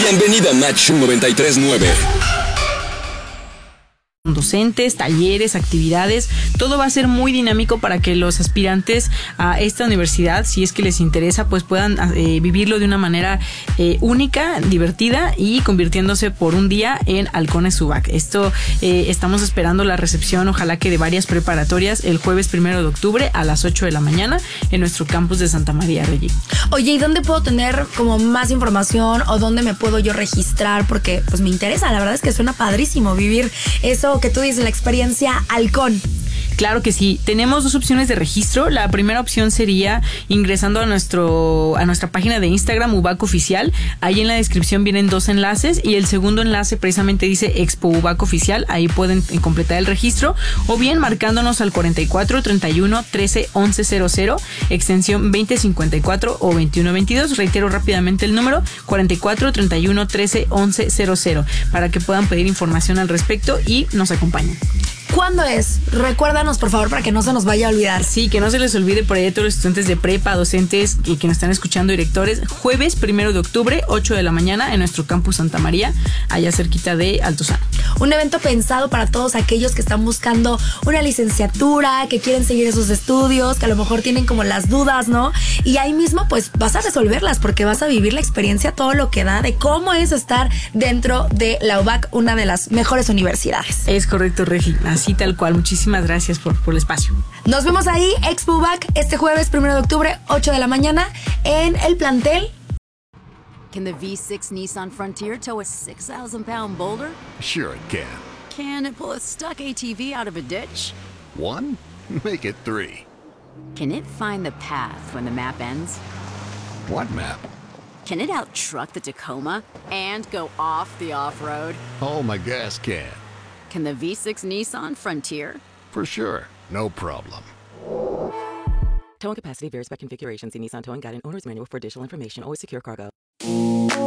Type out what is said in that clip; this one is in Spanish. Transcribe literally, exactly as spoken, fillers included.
Bienvenida a Match noventa y tres punto nueve. Docentes, talleres, actividades, todo va a ser muy dinámico para que los aspirantes a esta universidad, si es que les interesa, pues puedan eh, vivirlo de una manera eh, única, divertida y convirtiéndose por un día en halcones UBAC. Esto eh, estamos esperando la recepción, ojalá que de varias preparatorias, el jueves primero de octubre a las ocho de la mañana en nuestro campus de Santa María Reyí. Oye, ¿y dónde puedo tener como más información o dónde me puedo yo registrar? Porque pues me interesa, la verdad es que suena padrísimo vivir eso que tú dices, la experiencia halcón. Claro que sí. Tenemos dos opciones de registro. La primera opción sería ingresando a nuestro a nuestra página de Instagram, UBAC Oficial. Ahí en la descripción vienen dos enlaces y el segundo enlace precisamente dice Expo UBAC Oficial. Ahí pueden completar el registro o bien marcándonos al cuarenta y cuatro, treinta y uno, trece, once cero cero, extensión veinte cincuenta y cuatro o veintiuno veintidós. Reitero rápidamente el número cuarenta y cuatro, treinta y uno, trece, once cero cero para que puedan pedir información al respecto y nos acompañen. ¿Cuándo es? Recuérdanos, por favor, para que no se nos vaya a olvidar. Sí, que no se les olvide por ahí a todos los estudiantes de prepa, docentes y que nos están escuchando, directores. Jueves primero de octubre, ocho de la mañana, en nuestro campus Santa María, allá cerquita de Altozano. Un evento pensado para todos aquellos que están buscando una licenciatura, que quieren seguir esos estudios, que a lo mejor tienen como las dudas, ¿no? Y ahí mismo, pues, vas a resolverlas porque vas a vivir la experiencia, todo lo que da, de cómo es estar dentro de la UBAC, una de las mejores universidades. Es correcto, Regi. Así tal cual. Muchísimas gracias por, por el espacio. Nos vemos ahí, Expo UBAC, este jueves primero de octubre, ocho de la mañana, en el plantel. Can the V six Nissan Frontier tow a six thousand pound boulder? Sure it can. Can it pull a stuck A T V out of a ditch? One? Make it three. Can it find the path when the map ends? What map? Can it out-truck the Tacoma and go off the off-road? Oh, my gas can. Can the V six Nissan Frontier? For sure. No problem. Towing capacity varies by configuration. See Nissan Towing Guide and Owner's Manual for additional information. Always secure cargo.